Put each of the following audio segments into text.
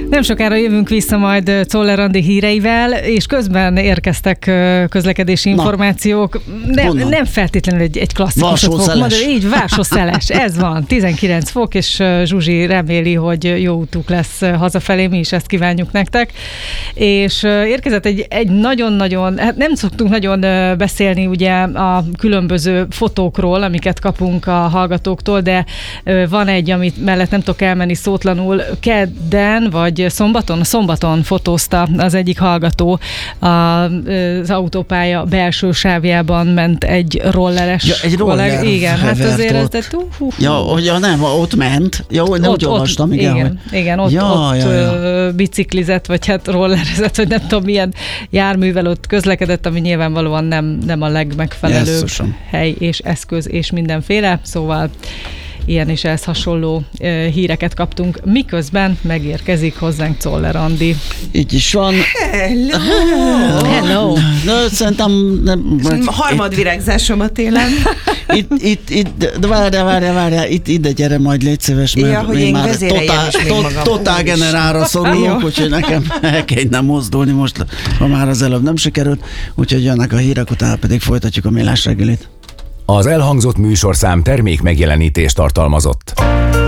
Nem sokára jövünk vissza majd Czoller Andi híreivel, és közben érkeztek közlekedési információk. Nem feltétlenül egy klasszikusot fogok mondani. Így, Varsó-Szeles, ez van, 19 fok, és Zsuzsi reméli, hogy jó útuk lesz hazafelé, mi is ezt kívánjuk nektek. És érkezett egy nagyon-nagyon, hát nem szoktunk nagyon beszélni ugye a különböző fotókról, amiket kapunk a hallgatóktól, de van egy, amit mellett nem tudok elmenni szótlanul. Kedden, vagy szombaton fotózta az egyik hallgató, az autópálya belső sávjában ment egy rolleres. Ja, egy roller. Igen, hát azért ez... Ja, nem, ott ment. Ja, nem úgy olvastam, igen, ott biciklizett, vagy hát rollerezett, vagy nem tudom milyen járművel ott közlekedett, ami nyilvánvalóan nem a legmegfelelőbb hely és eszköz és mindenféle, szóval ilyen és ehhez hasonló híreket kaptunk, miközben megérkezik hozzánk Czoller Andi. Így is van. Hello! De szerintem... Harmadvirágzásom a télen. De várjál, ide gyere majd, légy szíves, mert hogy én már totál generálra szorulok, úgyhogy nekem el kell innen mozdulni most, ha már az előbb nem sikerült, úgyhogy jönnek a hírek, utána pedig folytatjuk a Millás reggelit. Az elhangzott műsorszám termék megjelenítést tartalmazott.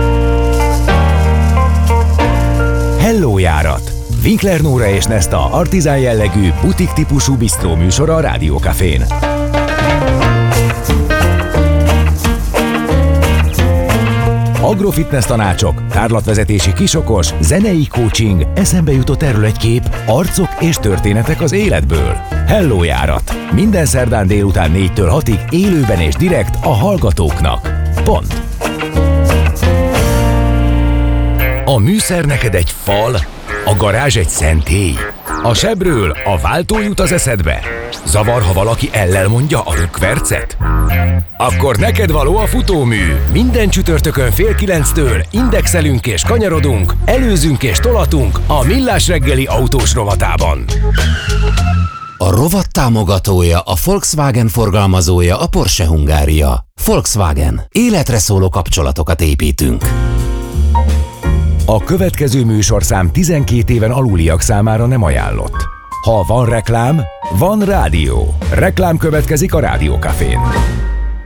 Hello járat! Winkler Nóra és Nesta artizán jellegű, butik típusú bisztró műsora a Rádió Cafén. Agrofitness tanácsok, tárlatvezetési kisokos, zenei coaching, eszembe jutott erről egy kép, arcok és történetek az életből. Hello járat! Minden szerdán délután 4-től 6-ig élőben és direkt a hallgatóknak. Pont. A műszer neked egy fal, a garázs egy szentély. A sebről a váltó jut az eszedbe. Zavar, ha valaki ellel mondja a rökkvercet? Akkor neked való a futómű. Minden csütörtökön 8:30-től indexelünk és kanyarodunk, előzünk és tolatunk a Millás reggeli autós rovatában. A rovat támogatója, a Volkswagen forgalmazója, a Porsche Hungária. Volkswagen. Életre szóló kapcsolatokat építünk. A következő műsorszám 12 éven aluliak számára nem ajánlott. Ha van reklám, van rádió. Reklám következik a Rádió Cafén.